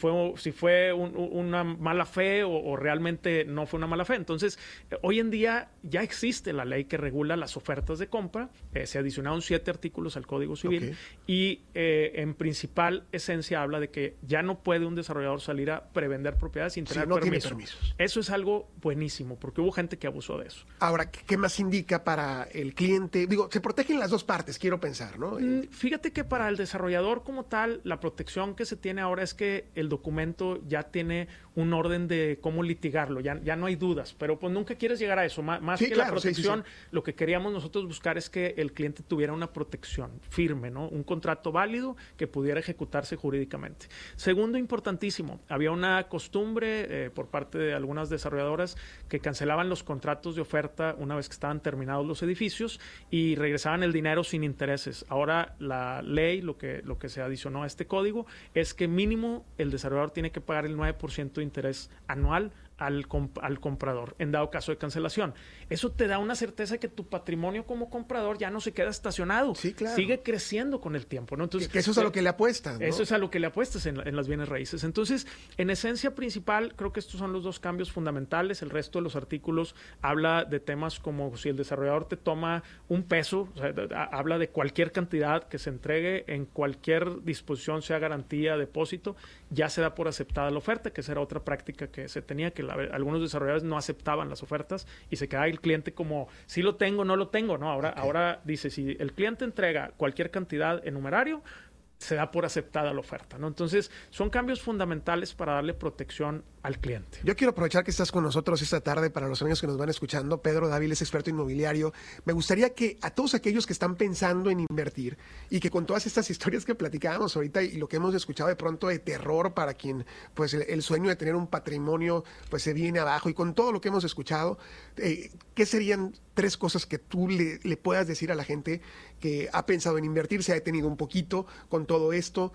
fue una mala fe o realmente no fue una mala fe. Entonces, hoy en día ya existe la ley que regula las ofertas de compra. Se adicionaron 7 artículos al Código Civil y en principal esencia habla de que ya no puede un desarrollador salir a prevender propiedades sin tener permisos. Eso es algo buenísimo porque hubo gente que abusó de eso. Ahora, ¿qué más indica para el cliente? Digo, se protegen las dos partes, quiero pensar, ¿no? Fíjate que para el desarrollador como tal, la protección que se tiene ahora es que el documento ya tiene un orden de cómo litigarlo, ya no hay dudas, pero pues nunca quieres llegar a eso. Más que la protección, lo que queríamos nosotros buscar es que el cliente tuviera una protección firme, ¿no? Un contrato válido que pudiera ejecutarse jurídicamente. Segundo, importantísimo, había una costumbre por parte de algunas desarrolladoras que cancelaban los contratos de oferta una vez que estaban terminados los edificios y regresaban el dinero sin intereses. Ahora la ley, lo que se adicionó a este código, es que mínimo el desarrollador tiene que pagar el 9% de interés anual al comprador en dado caso de cancelación. Eso te da una certeza que tu patrimonio como comprador ya no se queda estacionado. Sí, claro. Sigue creciendo con el tiempo, ¿no? Entonces, que eso es a lo que le apuestas, ¿no? Eso es a lo que le apuestas en las bienes raíces. Entonces, en esencia principal, creo que estos son los dos cambios fundamentales. El resto de los artículos habla de temas como si el desarrollador te toma un peso, o sea, habla de cualquier cantidad que se entregue en cualquier disposición, sea garantía, depósito, ya se da por aceptada la oferta, que esa era otra práctica que se tenía, que algunos desarrolladores no aceptaban las ofertas y se quedaba el cliente como, sí lo tengo, no lo tengo, ¿no? Ahora dice, si el cliente entrega cualquier cantidad en numerario, se da por aceptada la oferta, ¿no? Entonces, son cambios fundamentales para darle protección al cliente. Yo quiero aprovechar que estás con nosotros esta tarde para los amigos que nos van escuchando. Pedro Dávila es experto inmobiliario. Me gustaría que a todos aquellos que están pensando en invertir y que con todas estas historias que platicábamos ahorita y lo que hemos escuchado de pronto de terror para quien, pues el sueño de tener un patrimonio, pues se viene abajo y con todo lo que hemos escuchado, ¿qué serían 3 cosas que tú le puedas decir a la gente que ha pensado en invertir, se ha detenido un poquito con todo esto?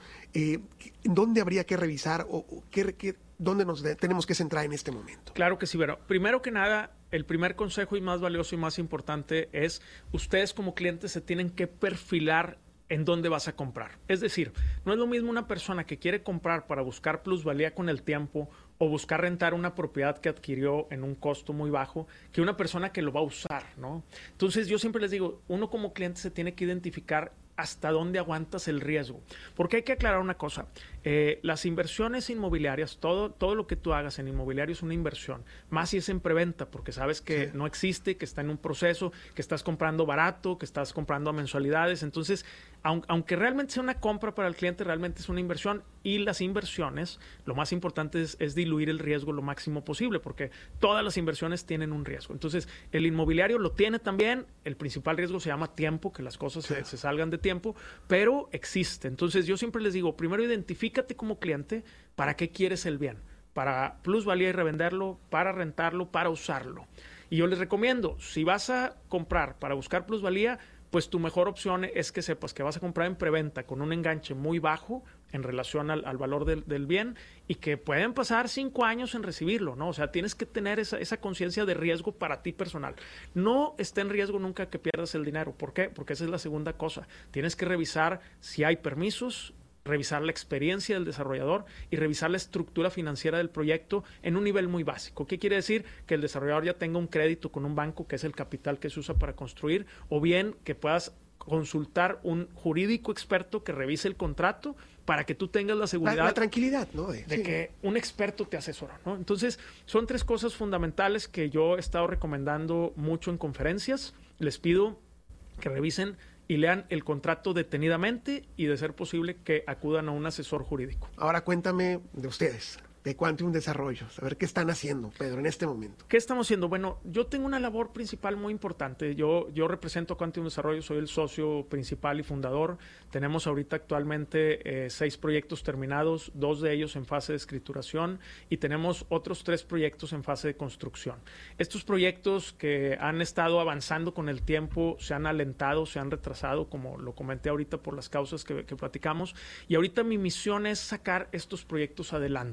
¿Dónde habría que revisar o dónde nos tenemos que centrar en este momento? Claro que sí, pero primero que nada, el primer consejo y más valioso y más importante es ustedes como clientes se tienen que perfilar en dónde vas a comprar. Es decir, no es lo mismo una persona que quiere comprar para buscar plusvalía con el tiempo o buscar rentar una propiedad que adquirió en un costo muy bajo que una persona que lo va a usar, ¿no? Entonces yo siempre les digo, uno como cliente se tiene que identificar hasta dónde aguantas el riesgo. Porque hay que aclarar una cosa, las inversiones inmobiliarias, todo lo que tú hagas en inmobiliario es una inversión, más si es en preventa, porque sabes que no existe, que está en un proceso, que estás comprando barato, que estás comprando a mensualidades. Entonces, aunque realmente sea una compra para el cliente, realmente es una inversión, y las inversiones, lo más importante es diluir el riesgo lo máximo posible, porque todas las inversiones tienen un riesgo. Entonces, el inmobiliario lo tiene también, el principal riesgo se llama tiempo, que las cosas se salgan de tiempo, pero existe. Entonces, yo siempre les digo, primero identifícate como cliente, ¿para qué quieres el bien? Para plusvalía y revenderlo, para rentarlo, para usarlo. Y yo les recomiendo, si vas a comprar para buscar plusvalía, pues tu mejor opción es que sepas que vas a comprar en preventa con un enganche muy bajo en relación al valor del bien y que pueden pasar 5 años en recibirlo, ¿no? O sea, tienes que tener esa conciencia de riesgo para ti personal. No esté en riesgo nunca que pierdas el dinero. ¿Por qué? Porque esa es la segunda cosa. Tienes que revisar si hay permisos, revisar la experiencia del desarrollador y revisar la estructura financiera del proyecto en un nivel muy básico. ¿Qué quiere decir? Que el desarrollador ya tenga un crédito con un banco, que es el capital que se usa para construir, o bien que puedas consultar un jurídico experto que revise el contrato para que tú tengas la seguridad, la tranquilidad, ¿no? de que un experto te asesora, ¿no? Entonces, son 3 cosas fundamentales que yo he estado recomendando mucho en conferencias. Les pido que revisen y lean el contrato detenidamente y, de ser posible, que acudan a un asesor jurídico. Ahora cuéntame de ustedes, de Quantium Desarrollo. A ver qué están haciendo, Pedro, en este momento. ¿Qué estamos haciendo? Bueno, yo tengo una labor principal muy importante. Yo represento a Quantium Desarrollo, soy el socio principal y fundador. Tenemos ahorita actualmente 6 proyectos terminados, 2 de ellos en fase de escrituración, y tenemos otros 3 proyectos en fase de construcción. Estos proyectos que han estado avanzando con el tiempo se han alentado, se han retrasado, como lo comenté ahorita por las causas que platicamos, y ahorita mi misión es sacar estos proyectos adelante, ¿no?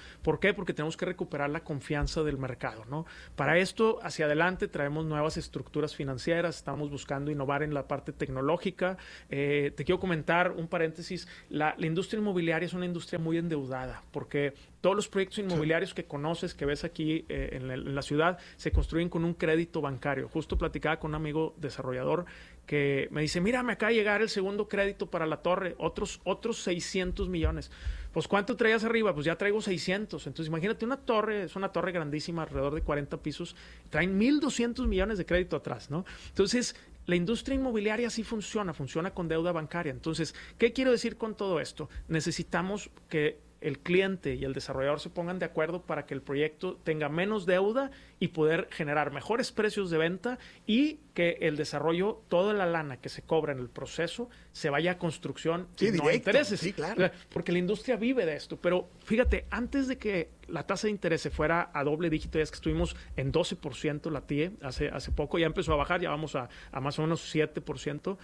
¿Por qué? Porque tenemos que recuperar la confianza del mercado, ¿no? Para esto, hacia adelante, traemos nuevas estructuras financieras, estamos buscando innovar en la parte tecnológica. Te quiero comentar un paréntesis, la industria inmobiliaria es una industria muy endeudada, porque todos los proyectos inmobiliarios que conoces, que ves aquí en la ciudad, se construyen con un crédito bancario. Justo platicaba con un amigo desarrollador que me dice, mira, me acaba de llegar el segundo crédito para la torre, otros 600 millones. Pues, ¿cuánto traías arriba? Pues ya traigo 600. Entonces, imagínate, es una torre grandísima, alrededor de 40 pisos, traen 1,200 millones de crédito atrás, ¿no? Entonces, la industria inmobiliaria sí funciona con deuda bancaria. Entonces, ¿qué quiero decir con todo esto? Necesitamos que el cliente y el desarrollador se pongan de acuerdo para que el proyecto tenga menos deuda y poder generar mejores precios de venta y que el desarrollo, toda la lana que se cobra en el proceso, se vaya a construcción y no a intereses. Sí, claro. Porque la industria vive de esto. Pero fíjate, antes de que la tasa de interés se fuera a doble dígito, ya es que estuvimos en 12% la TIE hace poco, ya empezó a bajar, ya vamos a más o menos 7%,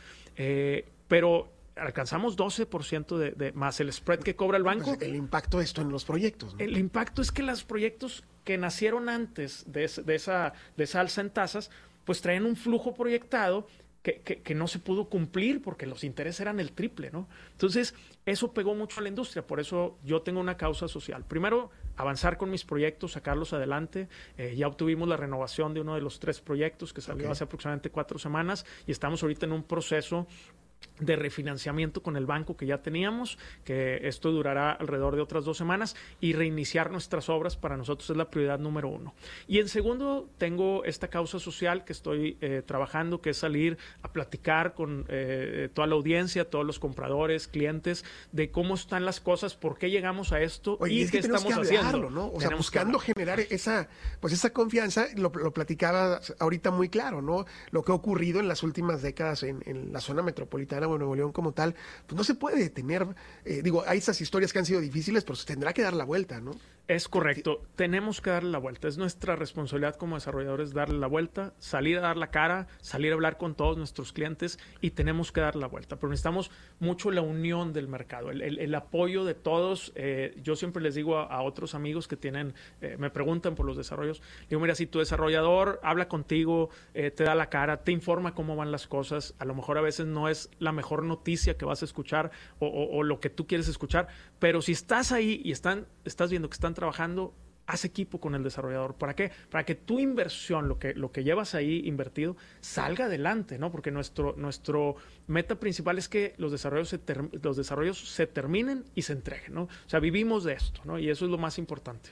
pero alcanzamos 12% de más el spread que cobra el banco. Pues el impacto de esto en los proyectos, ¿no? El impacto es que los proyectos que nacieron antes de esa alza en tasas, pues traen un flujo proyectado que no se pudo cumplir porque los intereses eran el triple, ¿no? Entonces, eso pegó mucho a la industria. Por eso yo tengo una causa social. Primero, avanzar con mis proyectos, sacarlos adelante. Ya obtuvimos la renovación de uno de los 3 proyectos que salió hace aproximadamente 4 semanas y estamos ahorita en un proceso de refinanciamiento con el banco que ya teníamos, que esto durará alrededor de otras 2 semanas, y reiniciar nuestras obras para nosotros es la prioridad número 1. Y en segundo, tengo esta causa social que estoy trabajando, que es salir a platicar con toda la audiencia, todos los compradores, clientes, de cómo están las cosas, por qué llegamos a esto. Oye, y es qué que estamos haciendo, ¿no? O sea, buscando generar esa confianza, lo platicaba ahorita muy claro, ¿no? Lo que ha ocurrido en las últimas décadas en la zona metropolitana o Nuevo León como tal, pues no se puede detener. Hay esas historias que han sido difíciles, pero se tendrá que dar la vuelta, ¿no? Es correcto. Tenemos que darle la vuelta. Es nuestra responsabilidad como desarrolladores darle la vuelta, salir a dar la cara, salir a hablar con todos nuestros clientes y tenemos que dar la vuelta. Pero necesitamos mucho la unión del mercado, el apoyo de todos. Yo siempre les digo a otros amigos que me preguntan por los desarrollos, digo, mira, si tu desarrollador habla contigo, te da la cara, te informa cómo van las cosas, a lo mejor a veces no es la mejor noticia que vas a escuchar o lo que tú quieres escuchar, pero si estás ahí y estás viendo que están trabajando, haz equipo con el desarrollador. ¿Para qué? Para que tu inversión, lo que llevas ahí invertido, salga adelante, ¿no? Porque nuestro meta principal es que los desarrollos se terminen y se entreguen, ¿no? O sea, vivimos de esto, ¿no? Y eso es lo más importante.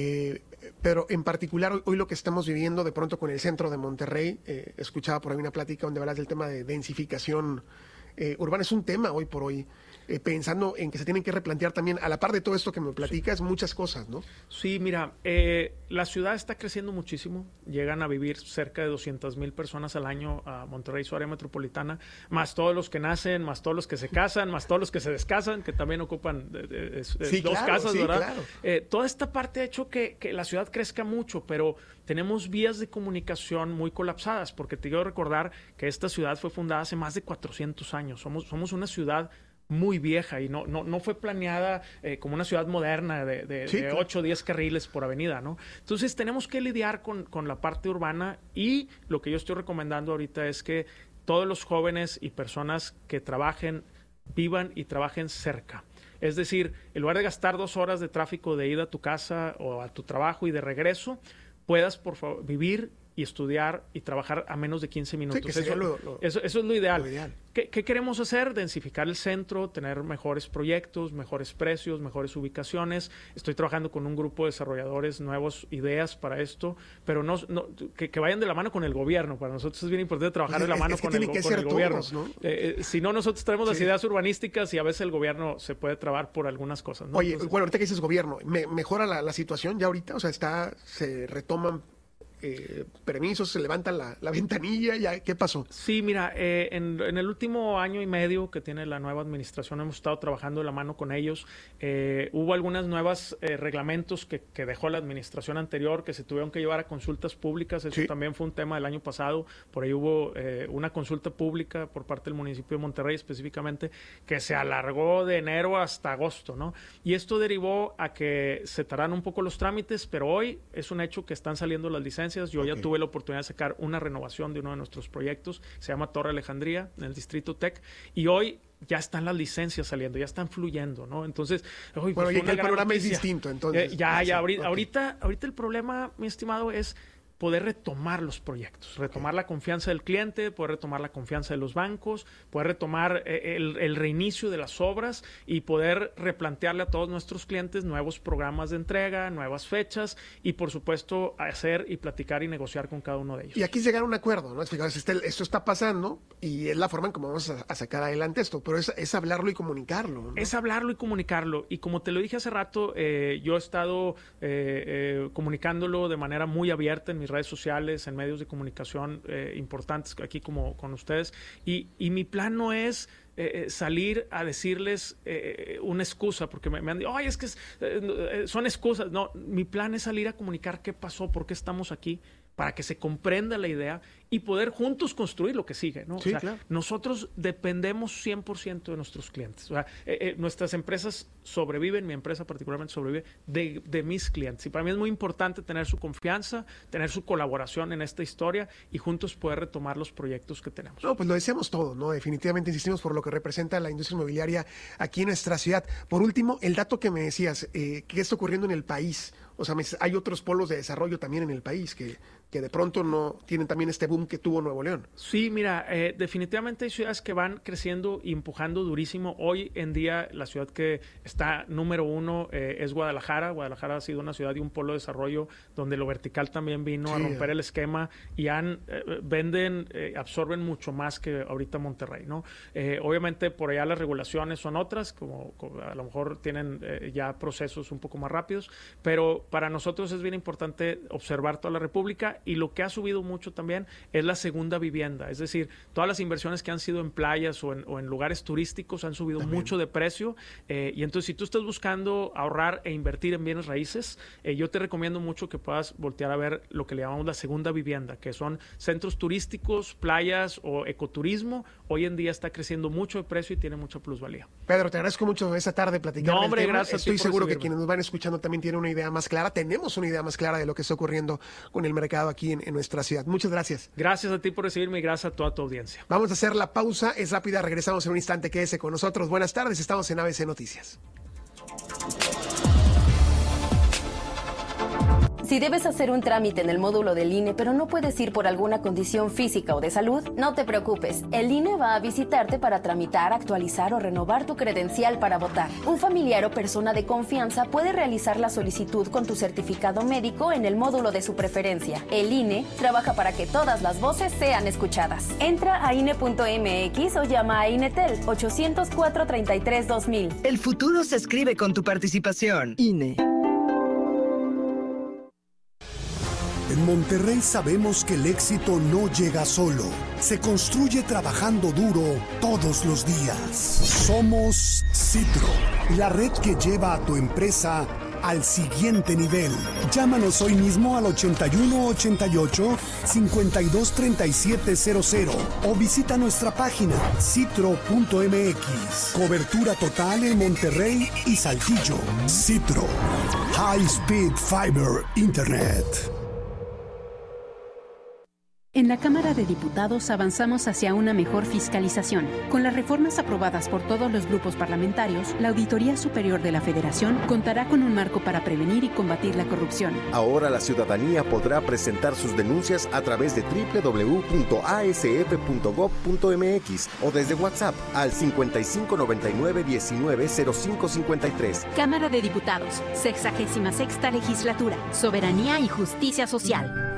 Pero en particular, hoy lo que estamos viviendo de pronto con el centro de Monterrey, escuchaba por ahí una plática donde hablas del tema de densificación urbana, es un tema hoy por hoy. Pensando en que se tienen que replantear también, a la par de todo esto que me platicas, muchas cosas, ¿no? Sí, mira, la ciudad está creciendo muchísimo. Llegan a vivir cerca de 200,000 personas al año a Monterrey, su área metropolitana, más todos los que nacen, más todos los que se casan, más todos los que se descasan, que también ocupan dos casas, ¿verdad? Claro. Toda esta parte ha hecho que la ciudad crezca mucho, pero tenemos vías de comunicación muy colapsadas, porque te quiero recordar que esta ciudad fue fundada hace más de 400 años. Somos una ciudad muy vieja y no fue planeada como una ciudad moderna de 8 o 10 carriles por avenida, ¿no? Entonces tenemos que lidiar con la parte urbana y lo que yo estoy recomendando ahorita es que todos los jóvenes y personas que vivan y trabajen cerca. Es decir, en lugar de gastar 2 horas de tráfico de ida a tu casa o a tu trabajo y de regreso, puedas, por favor, vivir y estudiar y trabajar a menos de 15 minutos. Sí, eso es lo ideal. Lo ideal. ¿Qué queremos hacer? Densificar el centro, tener mejores proyectos, mejores precios, mejores ubicaciones. Estoy trabajando con un grupo de desarrolladores, nuevas ideas para esto, pero que vayan de la mano con el gobierno. Para nosotros es bien importante trabajar de la mano con el gobierno. Todos, ¿no? Si no, nosotros traemos las ideas urbanísticas y a veces el gobierno se puede trabar por algunas cosas, ¿no? Oye, bueno, ahorita que dices gobierno, ¿mejora la situación ya ahorita? O sea, se retoman permisos, se levantan la ventanilla, ya, ¿qué pasó? Sí, mira, en el último año y medio que tiene la nueva administración hemos estado trabajando de la mano con ellos. Hubo algunas nuevas reglamentos que dejó la administración anterior que se tuvieron que llevar a consultas públicas. Eso también fue un tema del año pasado. Por ahí hubo una consulta pública por parte del municipio de Monterrey específicamente que se alargó de enero hasta agosto, ¿no? Y esto derivó a que se tardaron un poco los trámites, pero hoy es un hecho que están saliendo las licencias. Yo ya tuve la oportunidad de sacar una renovación de uno de nuestros proyectos, se llama Torre Alejandría, en el Distrito Tech, y hoy ya están las licencias saliendo, ya están fluyendo, ¿no? Entonces, bueno, pues el panorama es distinto, entonces. Ahorita el problema, mi estimado, es poder retomar los proyectos, retomar la confianza del cliente, poder retomar la confianza de los bancos, poder retomar el reinicio de las obras y poder replantearle a todos nuestros clientes nuevos programas de entrega, nuevas fechas y, por supuesto, hacer y platicar y negociar con cada uno de ellos. Y aquí es llegar a un acuerdo, ¿no? Fijaos, esto está pasando y es la forma en cómo vamos a sacar adelante esto, pero es hablarlo y comunicarlo, ¿no? Es hablarlo y comunicarlo. Y como te lo dije hace rato, yo he estado comunicándolo de manera muy abierta en mis redes sociales, en medios de comunicación importantes aquí como con ustedes, y mi plan no es salir a decirles una excusa, porque me han dicho, ay, es que son excusas. No, mi plan es salir a comunicar qué pasó, por qué estamos aquí, para que se comprenda la idea y poder juntos construir lo que sigue, ¿no? Sí, o sea, claro. Nosotros dependemos 100% de nuestros clientes. O sea, nuestras empresas sobreviven, mi empresa particularmente sobrevive de mis clientes. Y para mí es muy importante tener su confianza, tener su colaboración en esta historia y juntos poder retomar los proyectos que tenemos. No, pues lo deseamos todo, ¿no? Definitivamente insistimos por lo que representa la industria inmobiliaria aquí en nuestra ciudad. Por último, el dato que me decías, ¿qué está ocurriendo en el país? O sea, hay otros polos de desarrollo también en el país que de pronto no tienen también este boom que tuvo Nuevo León. Sí, mira, definitivamente hay ciudades que van creciendo y empujando durísimo. Hoy en día la ciudad que está número 1 es Guadalajara. Guadalajara ha sido una ciudad y un polo de desarrollo donde lo vertical también vino a romper el esquema y absorben mucho más que ahorita Monterrey, ¿no? Obviamente por allá las regulaciones son otras, como a lo mejor tienen ya procesos un poco más rápidos, pero para nosotros es bien importante observar toda la República. Y lo que ha subido mucho también es la segunda vivienda. Es decir, todas las inversiones que han sido en playas o en lugares turísticos han subido mucho de precio. Y entonces, si tú estás buscando ahorrar e invertir en bienes raíces, yo te recomiendo mucho que puedas voltear a ver lo que le llamamos la segunda vivienda, que son centros turísticos, playas o ecoturismo. Hoy en día está creciendo mucho de precio y tiene mucha plusvalía. Pedro, te agradezco mucho esta tarde platicar. No, hombre, gracias. Estoy seguro que quienes nos van escuchando también tienen una idea más clara. Tenemos una idea más clara de lo que está ocurriendo con el mercado aquí en nuestra ciudad. Muchas gracias. Gracias a ti por recibirme y gracias a toda tu audiencia. Vamos a hacer la pausa, es rápida, regresamos en un instante, quédese con nosotros. Buenas tardes, estamos en ABC Noticias. Si debes hacer un trámite en el módulo del INE, pero no puedes ir por alguna condición física o de salud, no te preocupes. El INE va a visitarte para tramitar, actualizar o renovar tu credencial para votar. Un familiar o persona de confianza puede realizar la solicitud con tu certificado médico en el módulo de su preferencia. El INE trabaja para que todas las voces sean escuchadas. Entra a INE.mx o llama a INETEL 800-433-2000. El futuro se escribe con tu participación. INE. En Monterrey sabemos que el éxito no llega solo, se construye trabajando duro todos los días. Somos Citro, la red que lleva a tu empresa al siguiente nivel. Llámanos hoy mismo al 8188-523700 o visita nuestra página citro.mx. Cobertura total en Monterrey y Saltillo. Citro, High Speed Fiber Internet. En la Cámara de Diputados avanzamos hacia una mejor fiscalización. Con las reformas aprobadas por todos los grupos parlamentarios, la Auditoría Superior de la Federación contará con un marco para prevenir y combatir la corrupción. Ahora la ciudadanía podrá presentar sus denuncias a través de www.asf.gov.mx o desde WhatsApp al 5599-190553. Cámara de Diputados, 66ª Legislatura, Soberanía y Justicia Social.